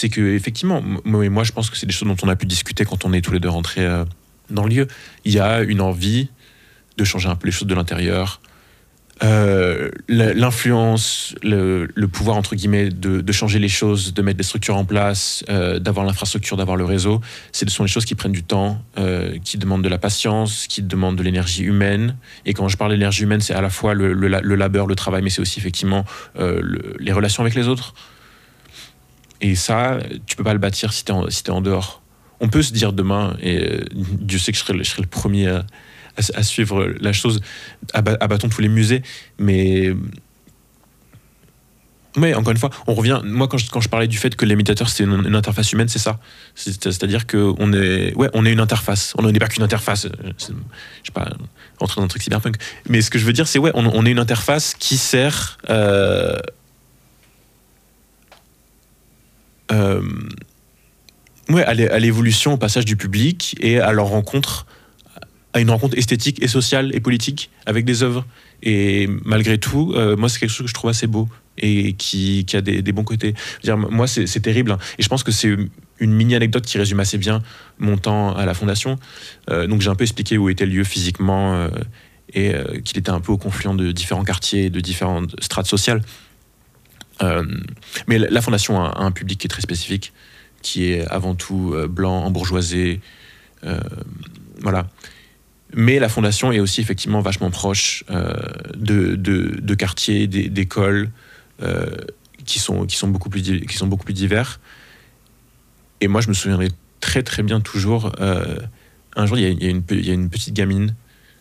c'est que effectivement, moi je pense que c'est des choses dont on a pu discuter quand on est tous les deux rentrés dans le lieu. Il y a une envie de changer un peu les choses de l'intérieur. L'influence, le pouvoir entre guillemets de changer les choses, de mettre des structures en place, d'avoir l'infrastructure, d'avoir le réseau, ce sont des choses qui prennent du temps, qui demandent de la patience, qui demandent de l'énergie humaine. Et quand je parle d'énergie humaine, c'est à la fois le labeur, le travail, mais c'est aussi effectivement les relations avec les autres. Et ça, tu peux pas le bâtir si t'es en dehors. On peut se dire demain, et Dieu sait que je serai le premier à suivre la chose, abattons tous les musées, mais encore une fois, on revient. Moi, quand je parlais du fait que les médiateurs c'est une interface humaine, c'est ça. C'est-à-dire qu'on est une interface. On n'est pas qu'une interface. Je sais pas, rentrer dans un truc cyberpunk. Mais ce que je veux dire, c'est on est une interface qui sert à l'évolution, au passage du public et à leur rencontre. À une rencontre esthétique et sociale et politique avec des œuvres. Et malgré tout, moi, c'est quelque chose que je trouve assez beau et qui a des bons côtés. Je veux dire, moi, c'est terrible. Hein. Et je pense que c'est une mini-anecdote qui résume assez bien mon temps à la Fondation. Donc, j'ai un peu expliqué où était le lieu physiquement et qu'il était un peu au confluent de différents quartiers, de différentes strates sociales. Mais la Fondation a un public qui est très spécifique, qui est avant tout blanc, embourgeoisé. Voilà. Mais la Fondation est aussi effectivement vachement proche de quartiers, d'écoles qui sont beaucoup plus divers. Et moi, je me souviendrai très très bien toujours. Un jour, il y a une petite gamine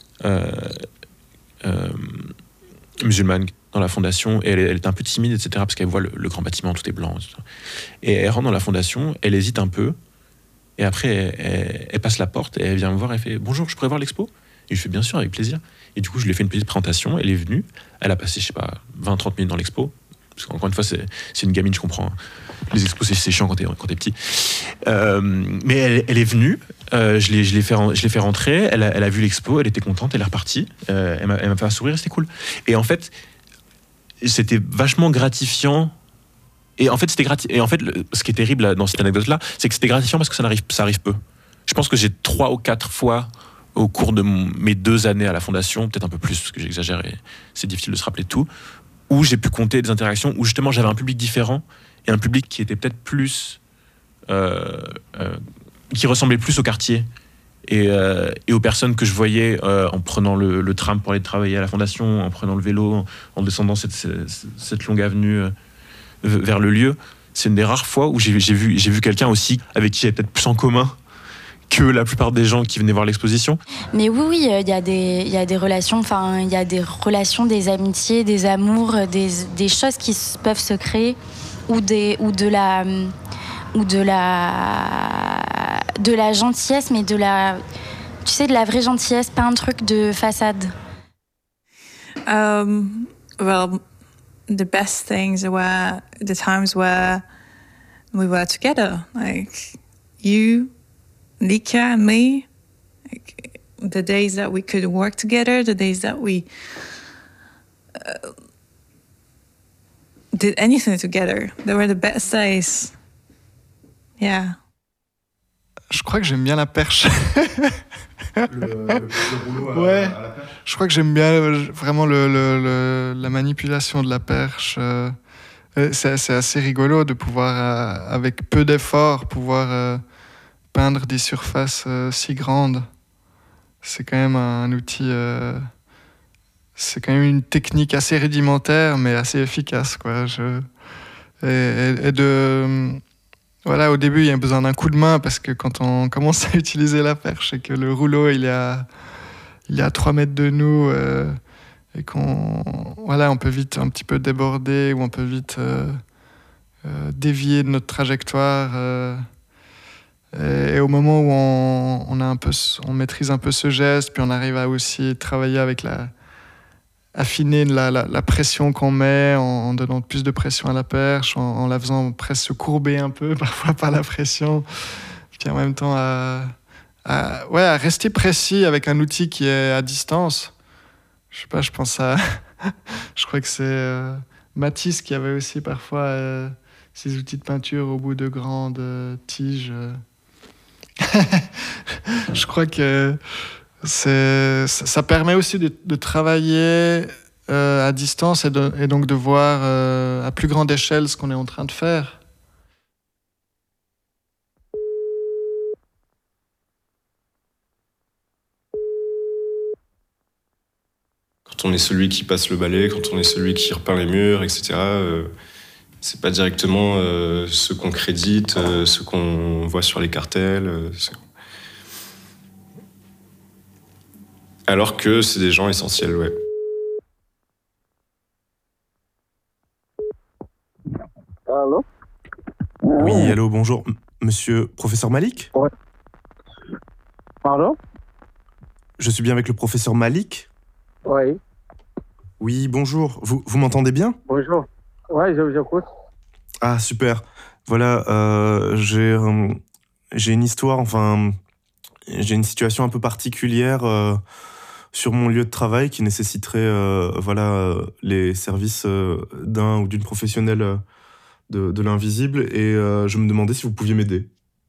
musulmane dans la Fondation, et elle est un peu timide, etc., parce qu'elle voit le grand bâtiment, tout est blanc, etc. Et elle rentre dans la Fondation, elle hésite un peu. Et après, elle passe la porte et elle vient me voir, elle fait « Bonjour, je pourrais voir l'expo ?» Et je fais « Bien sûr, avec plaisir. » Et du coup, je lui ai fait une petite présentation, elle est venue, elle a passé, 20-30 minutes dans l'expo. Parce qu'encore une fois, c'est une gamine, je comprends. Hein. Les expos, c'est chiant quand t'es petit. Mais elle est venue, je l'ai fait rentrer, elle a vu l'expo, elle était contente, elle est repartie. Elle m'a fait un sourire, c'était cool. Et en fait, c'était vachement gratifiant. Et en fait, ce qui est terrible dans cette anecdote-là, c'est que c'était gratifiant parce que ça arrive peu. Je pense que j'ai 3 ou 4 fois au cours de mes 2 années à la Fondation, peut-être un peu plus parce que j'exagère et c'est difficile de se rappeler tout, où j'ai pu compter des interactions où justement j'avais un public différent et un public qui était peut-être plus, qui ressemblait plus au quartier et aux personnes que je voyais en prenant le tram pour aller travailler à la Fondation, en prenant le vélo, en descendant cette longue avenue. Vers le lieu. C'est une des rares fois où j'ai vu quelqu'un aussi avec qui j'avais peut-être plus en commun que la plupart des gens qui venaient voir l'exposition. Mais oui, il y a des relations, enfin, il y a des relations, des amitiés, des amours, des choses qui peuvent se créer ou de la gentillesse, mais de la vraie gentillesse, pas un truc de façade. Well, the best things were the times where we were together, like you, Lika, and me. Like, the days that we could work together, the days that we did anything together. They were the best days. Yeah. Je crois que j'aime bien la perche. le rouleau ouais. à la perche. Je crois que j'aime bien vraiment la manipulation de la perche. C'est assez rigolo de pouvoir, avec peu d'efforts, pouvoir peindre des surfaces si grandes. C'est quand même un outil... c'est quand même une technique assez rudimentaire, mais assez efficace, quoi. Voilà, au début, il y a besoin d'un coup de main parce que quand on commence à utiliser la perche et que le rouleau, il est à 3 mètres de nous et on peut vite un petit peu déborder ou on peut vite dévier de notre trajectoire. Et au moment où on maîtrise un peu ce geste, puis on arrive à aussi travailler avec affiner la pression qu'on met en donnant plus de pression à la perche, en la faisant presque se courber un peu, parfois par la pression, puis en même temps à rester précis avec un outil qui est à distance. Je sais pas, je pense à... je crois que c'est Matisse qui avait aussi parfois ces outils de peinture au bout de grandes tiges. Je crois que ça permet aussi de travailler à distance et donc de voir à plus grande échelle ce qu'on est en train de faire. Quand on est celui qui passe le balai, quand on est celui qui repeint les murs, etc., c'est pas directement ce qu'on crédite, ce qu'on voit sur les cartels. Alors que c'est des gens essentiels, ouais. Allô ? Oui, allô, bonjour. Monsieur professeur Malik ? Ouais. Pardon ? Je suis bien avec le professeur Malik ? Oui. Oui, bonjour. Vous m'entendez bien ? Bonjour. Oui, j'écoute. Ah, super. Voilà, j'ai une histoire, enfin, j'ai une situation un peu particulière sur mon lieu de travail qui nécessiterait les services d'un ou d'une professionnelle de l'invisible et je me demandais si vous pouviez m'aider.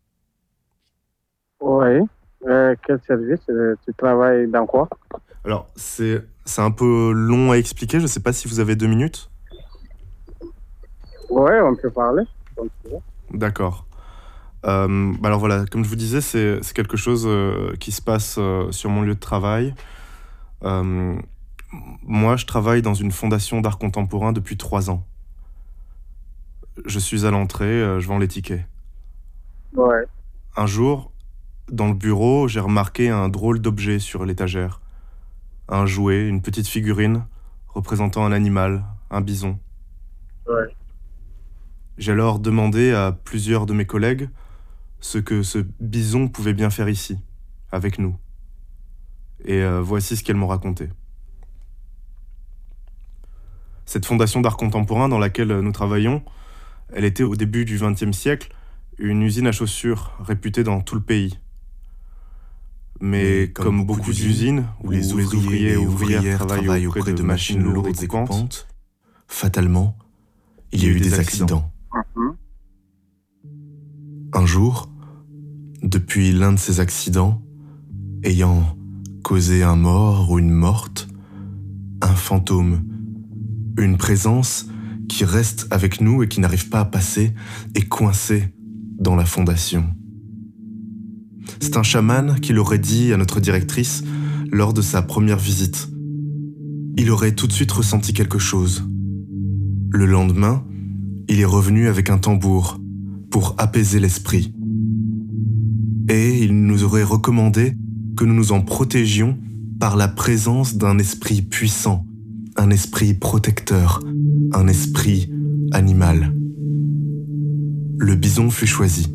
Oui. Quel service ? Tu travailles dans quoi ? Alors, c'est un peu long à expliquer, je ne sais pas si vous avez 2 minutes. Oui, on peut parler. D'accord. Alors voilà, comme je vous disais, c'est quelque chose qui se passe sur mon lieu de travail. Moi, je travaille dans une fondation d'art contemporain depuis 3 ans. Je suis à l'entrée, je vends les tickets. Ouais. Un jour, dans le bureau, j'ai remarqué un drôle d'objet sur l'étagère. Un jouet, une petite figurine représentant un animal, un bison. Ouais. J'ai alors demandé à plusieurs de mes collègues ce que ce bison pouvait bien faire ici, avec nous. Et voici ce qu'elles m'ont raconté. Cette fondation d'art contemporain dans laquelle nous travaillons, elle était au début du XXe siècle une usine à chaussures réputée dans tout le pays. Mais comme beaucoup d'usines où les ouvriers et ouvrières travaillent auprès de machines lourdes et coupantes, fatalement, il y a eu des accidents. Un jour, depuis l'un de ces accidents, ayant causé un mort ou une morte, un fantôme, une présence qui reste avec nous et qui n'arrive pas à passer, est coincée dans la fondation. C'est un chaman qui l'aurait dit à notre directrice lors de sa première visite. Il aurait tout de suite ressenti quelque chose. Le lendemain, il est revenu avec un tambour pour apaiser l'esprit. Et il nous aurait recommandé que nous nous en protégions par la présence d'un esprit puissant, un esprit protecteur, un esprit animal. Le bison fut choisi.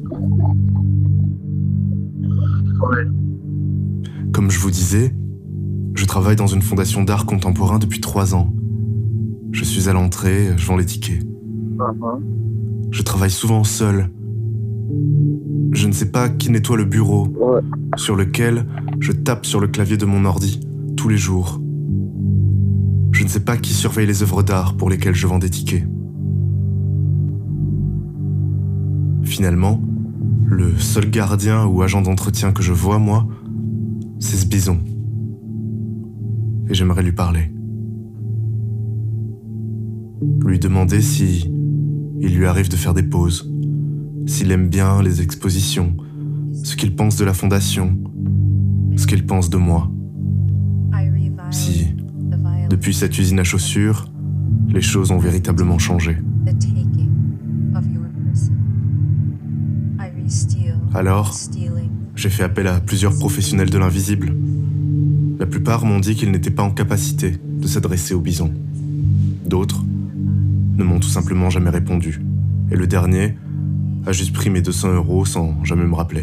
Comme je vous disais, je travaille dans une fondation d'art contemporain depuis 3 ans. Je suis à l'entrée, je vends les tickets. Je travaille souvent seul. Je ne sais pas qui nettoie le bureau sur lequel je tape sur le clavier de mon ordi tous les jours. Je ne sais pas qui surveille les œuvres d'art pour lesquelles je vends des tickets. Finalement, le seul gardien ou agent d'entretien que je vois, moi, c'est ce bison. Et j'aimerais lui parler. Lui demander si il lui arrive de faire des pauses, s'il aime bien les expositions, ce qu'il pense de la fondation, ce qu'il pense de moi. Si, depuis cette usine à chaussures, les choses ont véritablement changé. Alors, j'ai fait appel à plusieurs professionnels de l'invisible. La plupart m'ont dit qu'ils n'étaient pas en capacité de s'adresser au bison. D'autres ne m'ont tout simplement jamais répondu. Et le dernier a juste pris mes 200 € sans jamais me rappeler.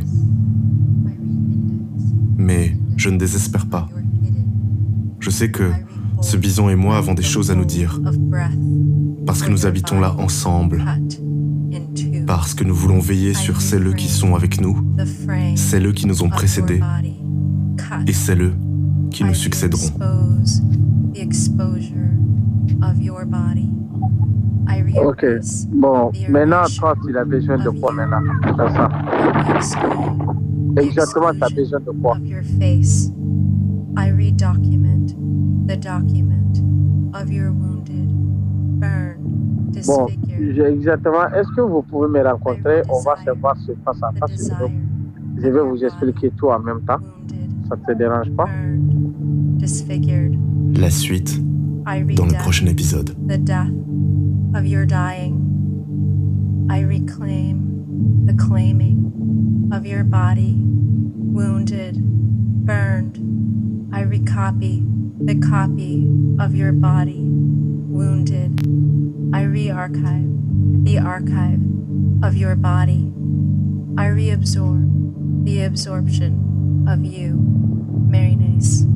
Mais je ne désespère pas. Je sais que ce bison et moi avons des choses à nous dire. Parce que nous habitons là ensemble. Parce que nous voulons veiller sur celles qui sont avec nous, celles qui nous ont précédés et celles qui nous succéderont. Ok. Bon, maintenant, toi, tu as besoin de quoi maintenant? C'est ça. Exactement, tu as besoin de quoi? I redocument the document of your wounded, burned, Bon, disfigured. exactement. Est-ce que vous pouvez me rencontrer? On va se voir sur face à face. Je vais vous expliquer tout en même temps. Ça ne te dérange pas? Disfigured. La suite dans le prochain épisode. The death of your dying. I reclaim the claiming of your body, wounded, burned. I recopy the copy of your body, wounded. I re-archive the archive of your body. I reabsorb the absorption of you, Marinese.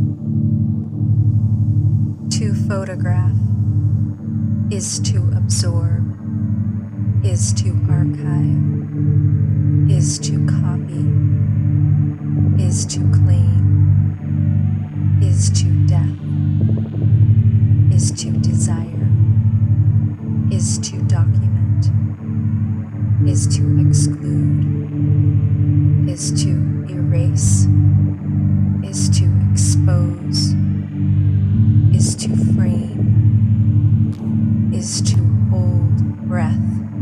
To photograph is to absorb, is to archive, is to copy, is to claim, is to death, is to desire, is to document, is to exclude, is to erase, is to expose, is to frame, is to hold breath,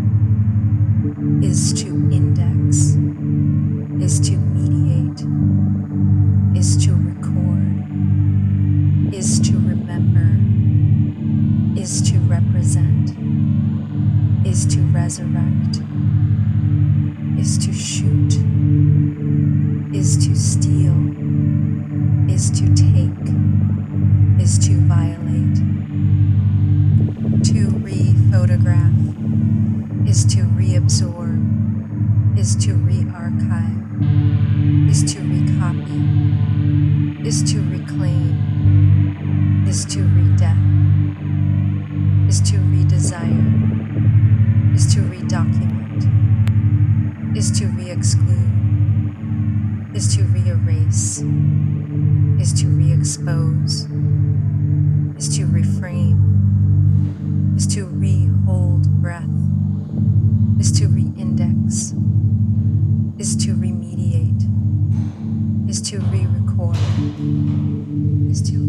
is to index, is to mediate, is to record, is to remember, is to represent, is to resurrect, is to shoot, is to steal, is to take, is to violate. To re-photograph is to reabsorb, is to re-archive, is to recopy, is to reclaim, is to re-death, is to re-desire, is to re-document, is to re-exclude, is to re-erase, is to re-expose, is to reframe, is to re-hold breath, is to re-index, is to remediate, is to re-record, is to